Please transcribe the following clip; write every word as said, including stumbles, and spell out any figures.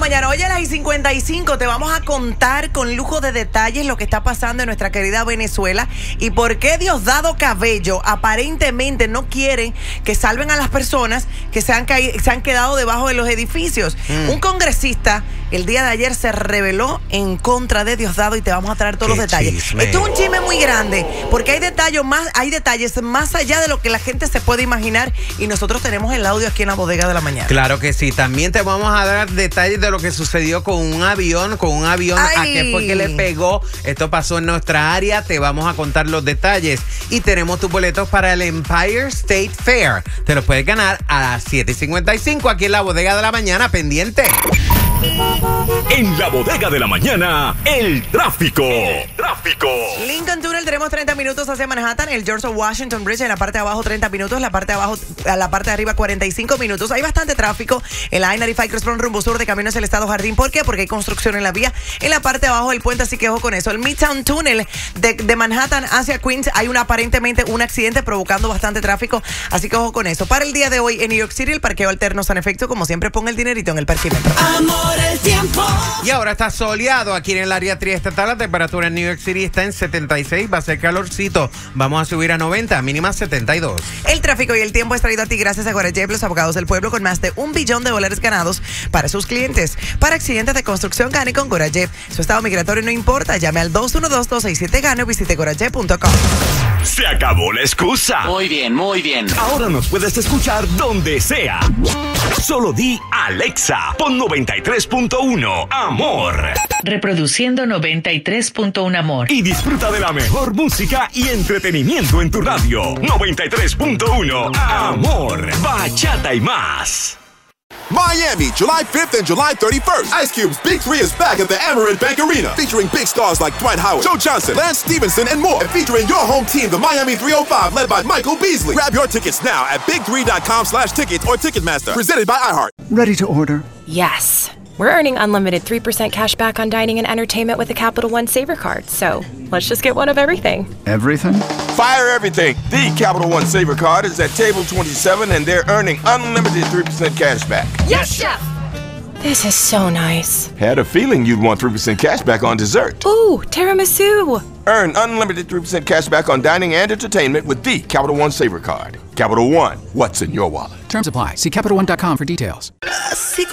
mañana. Oye, a las cincuenta y cinco te vamos a contar con lujo de detalles lo que está pasando en nuestra querida Venezuela y por qué Diosdado Cabello aparentemente no quieren que salven a las personas que se han, se han quedado debajo de los edificios. Mm. Un congresista el día de ayer se rebeló en contra de Diosdado y te vamos a traer todos los detalles. Chisme. Esto es un chisme muy grande porque hay detalles más, hay detalles más allá de lo que la gente se puede imaginar y nosotros tenemos el audio aquí en la bodega de la mañana. Claro que sí. También te vamos a dar detalles de lo que sucedió con un avión, con un avión Ay. a qué fue que le pegó. Esto pasó en nuestra área. Te vamos a contar los detalles. Y tenemos tus boletos para el Empire State Fair. Te los puedes ganar a las siete y cincuenta y cinco aquí en la bodega de la mañana. Pendiente. En la bodega de la mañana, el tráfico. El tráfico. Lincoln Tunnel tenemos treinta minutos hacia Manhattan. El George Washington Bridge en la parte de abajo treinta minutos. La parte de abajo, a la parte de arriba cuarenta y cinco minutos. Hay bastante tráfico en la I noventa y cinco Crosstown rumbo sur de camino hacia el Estado Jardín. ¿Por qué? Porque hay construcción en la vía. En la parte de abajo del puente, así que ojo con eso. El Midtown Tunnel de, de Manhattan hacia Queens. Hay una, aparentemente un accidente provocando bastante tráfico. Así que ojo con eso. Para el día de hoy en New York City, el parqueo alterno está en efecto. Como siempre, ponga el dinerito en el parquímetro. Amor, el tiempo. Y ahora está soleado aquí en el área triestatal. La temperatura en New York City está en setenta y seis. Va a ser calorcito. Vamos a subir a noventa, mínima setenta y dos. El tráfico y el tiempo es traído a ti gracias a Gorayev, los abogados del pueblo, con más de un billón de dólares ganados para sus clientes. Para accidentes de construcción, gane con Gorayev. Su estado migratorio no importa. Llame al dos uno dos, dos seis siete, gane o visite gorayev punto com. Se acabó la excusa. Muy bien, muy bien. Ahora nos puedes escuchar donde sea. Solo di Alexa, pon noventa y tres punto uno Amor. Reproduciendo noventa y tres punto uno Amor. Y disfruta de la mejor música y entretenimiento en tu radio. noventa y tres punto uno Amor. Bachata y más. Miami, July fifth and July thirty-first. Ice Cube's Big Three is back at the Amerant Bank Arena, featuring big stars like Dwight Howard, Joe Johnson, Lance Stevenson, and more. And featuring your home team, the Miami three oh five, led by Michael Beasley. Grab your tickets now at big three dot com slash tickets or Ticketmaster. Presented by iHeart. Ready to order? Yes. We're earning unlimited three percent cash back on dining and entertainment with a Capital One Saver card. So let's just get one of everything. Everything? Fire everything. The Capital One Saver card is at table twenty-seven, and they're earning unlimited three percent cash back. Yes, Chef! This is so nice. Had a feeling you'd want three percent cash back on dessert. Ooh, tiramisu. Earn unlimited three percent cash back on dining and entertainment with the Capital One Saver card. Capital One, what's in your wallet? Terms apply. See Capital One dot com for details. Así